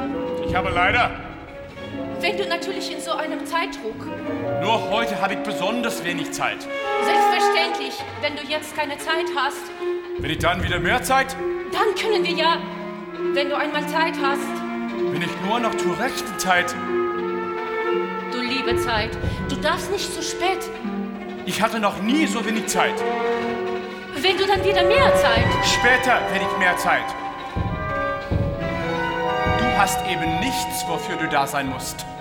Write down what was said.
Ich habe leider. Wenn du natürlich in so einem Zeitdruck. Nur heute habe ich besonders wenig Zeit. Selbstverständlich, wenn du jetzt keine Zeit hast. Wenn ich dann wieder mehr Zeit? Dann können wir ja, wenn du einmal Zeit hast. Bin ich nur noch zur rechten Zeit. Du liebe Zeit, du darfst nicht zu spät. Ich hatte noch nie so wenig Zeit. Wenn du dann wieder mehr Zeit. Später werde ich mehr Zeit. Du hast eben nichts, wofür du da sein musst.